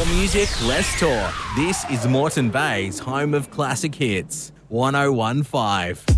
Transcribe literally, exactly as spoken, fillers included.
More music, less talk. This is Moreton Bay's home of classic hits. one oh one point five.